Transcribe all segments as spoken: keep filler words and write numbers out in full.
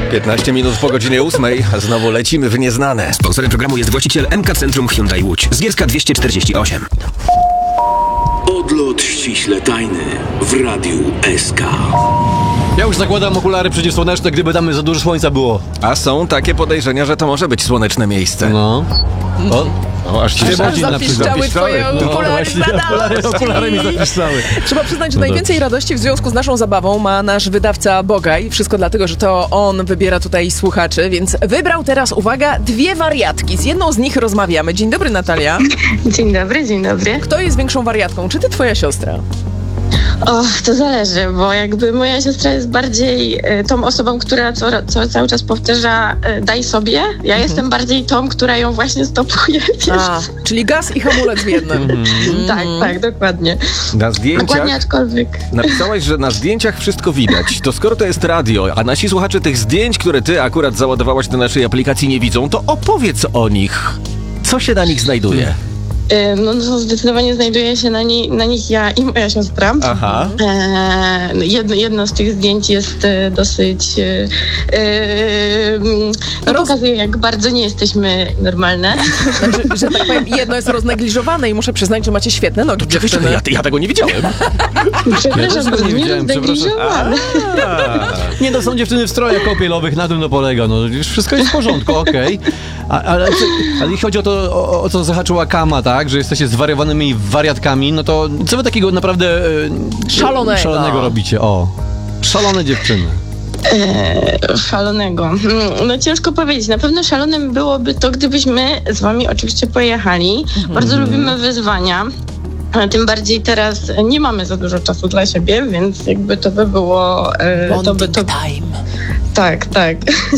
piętnaście minut po godzinie ósmej. Znowu lecimy w nieznane. Sponsorem programu jest właściciel M K Centrum Hyundai Łódź. Zgierska dwieście czterdzieści osiem. Odlot ściśle tajny w Radiu S K. Ja już zakładam okulary przeciwsłoneczne, gdyby tam za dużo słońca było. A są takie podejrzenia, że to może być słoneczne miejsce. No. O, O, aż ci Aż godzin na zapiszczały twoje No, okulary właśnie, radości. okulary, okulary mi zapisały. Trzeba przyznać, że No najwięcej dobrze. radości w związku z naszą zabawą ma nasz wydawca Bogaj. Wszystko dlatego, że to on wybiera tutaj słuchaczy, więc wybrał teraz, uwaga, dwie wariatki. Z jedną z nich rozmawiamy. Dzień dobry, Natalia. Dzień dobry, dzień dobry. Kto jest większą wariatką? Czy ty, twoja siostra? O, to zależy, bo jakby moja siostra jest bardziej e, tą osobą, która co, co cały czas powtarza e, daj sobie. Ja Mhm. jestem bardziej tą, która ją właśnie stopuje. A, czyli gaz i hamulec w jednym. Tak, tak, dokładnie. Na zdjęciach Dokładnie, aczkolwiek... napisałaś, że na zdjęciach wszystko widać. To skoro to jest radio, a nasi słuchacze tych zdjęć, które ty akurat załadowałaś do naszej aplikacji, nie widzą, to opowiedz o nich. Co się na nich znajduje? E, no, no zdecydowanie znajduje się na, nie, na nich ja i moja siostra. Aha. E, jedno, jedno z tych zdjęć jest e, dosyć... E, e, no, Roz- pokazuje, jak bardzo nie jesteśmy normalne. Znaczy, że tak powiem, jedno jest roznegliżowane i muszę przyznać, że macie świetne nogi, dziewczyny. Ja, ja tego nie widziałem. Przepraszam, tego nie brzmi widziałem, roznegliżowane. Nie, to są dziewczyny w strojach kąpielowych, na tym to polega. No, już wszystko jest w porządku, okej. A- Ale, ale jeśli chodzi o to, o, o co zahaczyła Kama, tak, że jesteście zwariowanymi wariatkami, no to co wy takiego naprawdę e, Szalonego. szalonego robicie? O, szalone dziewczyny. E, szalonego. Mm, No ciężko powiedzieć. Na pewno szalonym byłoby to, gdybyśmy z wami oczywiście pojechali. Bardzo lubimy wyzwania. A tym bardziej teraz nie mamy za dużo czasu dla siebie, więc jakby to by było... E, to by to... time. Tak, tak.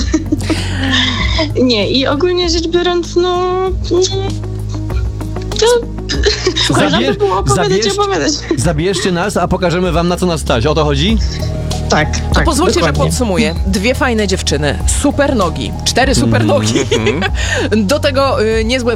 Nie, i ogólnie rzecz biorąc, no... To... Można by było opowiadać i zabierz- opowiadać. Zabierzcie nas, a pokażemy wam, na co nas stać. O to chodzi? Tak, To tak, pozwólcie, dokładnie. że podsumuję. Dwie fajne dziewczyny, super nogi, cztery super nogi, do tego y, niezłe